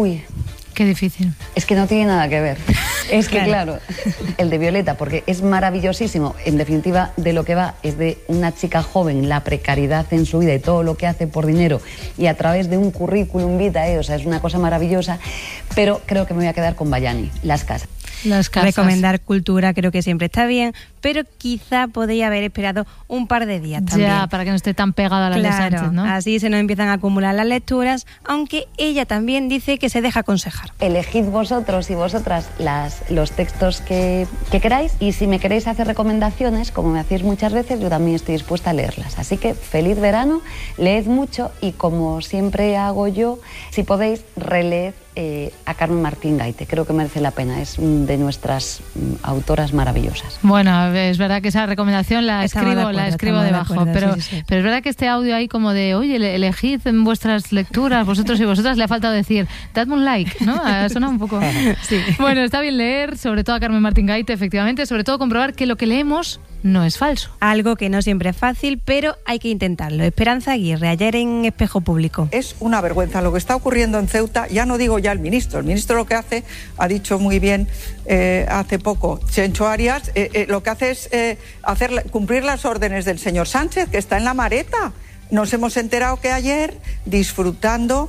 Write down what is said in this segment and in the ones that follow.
Uy. Qué difícil. Es que no tiene nada que ver. Es que claro, el de Violeta, porque es maravillosísimo. En definitiva, de lo que va es de una chica joven, la precariedad en su vida y todo lo que hace por dinero y a través de un currículum vitae, o sea, es una cosa maravillosa. Pero creo que me voy a quedar con Bayani, Las Casas. Las casas. Recomendar cultura creo que siempre está bien, pero quizá podría haber esperado un par de días también. Ya, para que no esté tan pegada a la de Sánchez, ¿no? Así se nos empiezan a acumular las lecturas, aunque ella también dice que se deja aconsejar. Elegid vosotros y vosotras los textos que queráis, y si me queréis hacer recomendaciones, como me hacéis muchas veces, yo también estoy dispuesta a leerlas. Así que feliz verano, leed mucho y, como siempre hago yo, si podéis, releed a Carmen Martín Gaite. Creo que merece la pena, es de nuestras autoras maravillosas. Bueno, es verdad que esa recomendación la escribo debajo, pero es verdad que este audio ahí como de, oye, elegid en vuestras lecturas, vosotros y vosotras, le ha faltado decir, dadme un like, ¿no? Ha sonado un poco. Sí. Bueno, está bien leer, sobre todo a Carmen Martín Gaite, efectivamente, sobre todo comprobar que lo que leemos no es falso. Algo que no siempre es fácil, pero hay que intentarlo. Esperanza Aguirre, ayer en Espejo Público. Es una vergüenza lo que está ocurriendo en Ceuta. Ya no digo ya el ministro lo que hace, ha dicho muy bien hace poco Chencho Arias, lo que hace es cumplir las órdenes del señor Sánchez, que está en la Mareta. Nos hemos enterado que ayer, disfrutando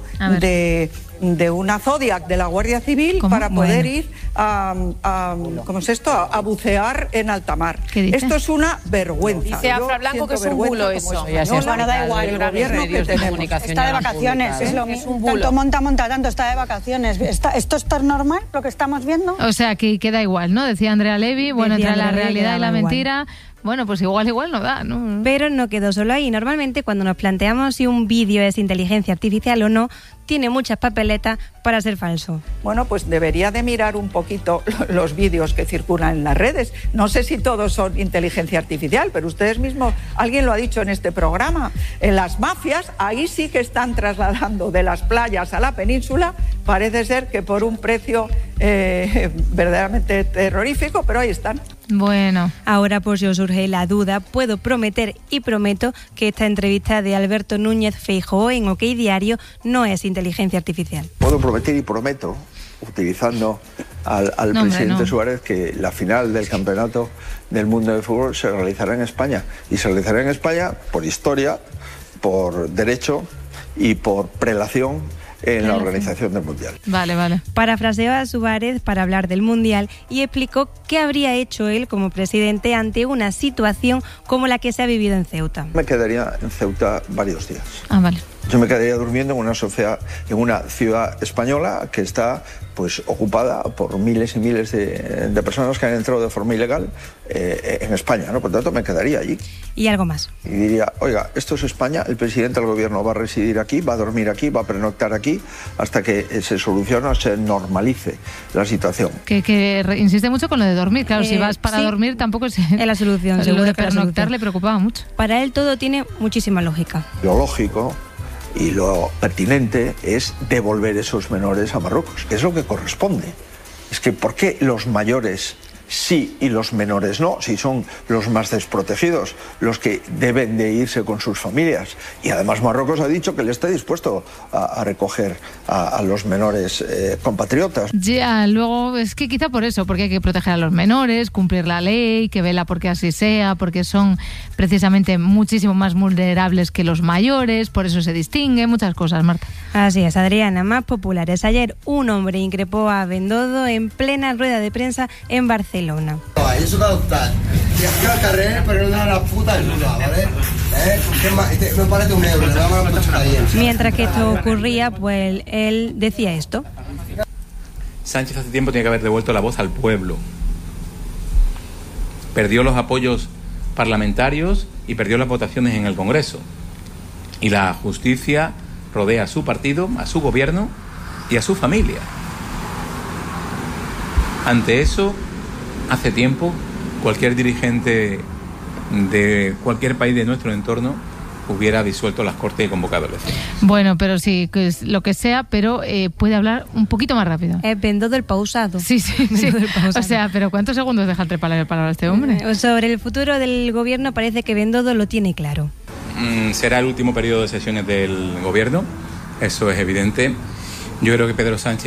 de una Zodiac de la Guardia Civil, para poder ir ¿cómo es esto? A bucear en alta mar. Dice? Esto es una vergüenza. Dice Afra Blanco que es un bulo eso. Bueno, da igual. El gobierno que tenemos. Está de vacaciones, es lo mismo. Es un bulo. Tanto monta, tanto está de vacaciones. ¿Esto es normal, lo que estamos viendo? O sea, que queda igual, ¿no? Decía Andrea Levy, bueno, entre la realidad y la mentira... Bueno, pues igual no da, ¿no? Pero no quedó solo ahí. Normalmente, cuando nos planteamos si un vídeo es inteligencia artificial o no, tiene muchas papeletas para ser falso. Bueno, pues debería de mirar un poquito los vídeos que circulan en las redes. No sé si todos son inteligencia artificial, pero ustedes mismos, alguien lo ha dicho en este programa, en las mafias, ahí sí que están trasladando de las playas a la península, parece ser que por un precio verdaderamente terrorífico, pero ahí están. Bueno, ahora pues yo surge la duda. Puedo prometer y prometo que esta entrevista de Alberto Núñez Feijóo en OK Diario no es inteligencia artificial. Puedo prometer y prometo, utilizando al presidente Suárez, que la final del campeonato del mundo de fútbol se realizará en España. Y se realizará en España por historia, por derecho y por prelación en la organización del Mundial. Vale. Parafraseó a Suárez para hablar del Mundial y explicó qué habría hecho él como presidente ante una situación como la que se ha vivido en Ceuta. Me quedaría en Ceuta varios días. Vale. Yo me quedaría durmiendo en una ciudad española que está pues ocupada por miles y miles de personas que han entrado de forma ilegal en España, ¿no? Por tanto, me quedaría allí. Y algo más. Y diría, oiga, esto es España, el presidente del gobierno va a residir aquí, va a dormir aquí, va a pernoctar aquí, hasta que se solucione o se normalice la situación. Que insiste mucho con lo de dormir. Claro, si vas para dormir tampoco es la solución. Lo de pernoctar le preocupaba mucho. Para él todo tiene muchísima lógica. Lo lógico y lo pertinente es devolver esos menores a Marruecos. Es lo que corresponde. Es que ¿por qué los mayores sí y los menores no? Si son los más desprotegidos, los que deben de irse con sus familias. Y además Marruecos ha dicho que le está dispuesto a recoger a los menores compatriotas. Ya, luego es que quizá por eso, porque hay que proteger a los menores, cumplir la ley, que vela porque así sea, porque son precisamente muchísimo más vulnerables que los mayores, por eso se distingue, muchas cosas, Marta. Así es, Adriana. Más populares. Ayer un hombre increpó a Bendodo en plena rueda de prensa en Barcelona. Eso da adoptar. Y aquí la carrera, pero no da la puta ayuda, ¿vale? Me parece un euro, le damos la puta ahí. Mientras que esto ocurría, pues él decía esto. Sánchez hace tiempo tiene que haber devuelto la voz al pueblo. Perdió los apoyos parlamentarios y perdió las votaciones en el Congreso. Y la justicia rodea a su partido, a su gobierno y a su familia. Ante eso, hace tiempo, cualquier dirigente de cualquier país de nuestro entorno hubiera disuelto las Cortes y convocado elecciones. Bueno, pero sí, que es lo que sea, pero puede hablar un poquito más rápido. Es Bendodo el pausado. Sí. O sea, pero ¿cuántos segundos deja entre palabras este hombre? Sobre el futuro del gobierno parece que Bendodo lo tiene claro. Será el último periodo de sesiones del gobierno, eso es evidente. Yo creo que Pedro Sánchez